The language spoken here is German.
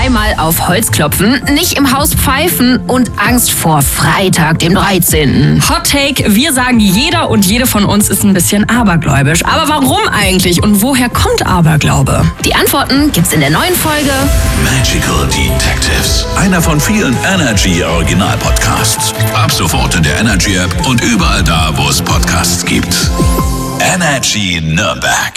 dreimal auf Holz klopfen, nicht im Haus pfeifen und Angst vor Freitag, dem 13. Hot Take, wir sagen, jeder und jede von uns ist ein bisschen abergläubisch. Aber warum eigentlich und woher kommt Aberglaube? Die Antworten gibt's in der neuen Folge Magical Detectives. Einer von vielen Energy Original Podcasts. Ab sofort in der Energy App und überall da, wo es Podcasts gibt. Energy Nürnberg.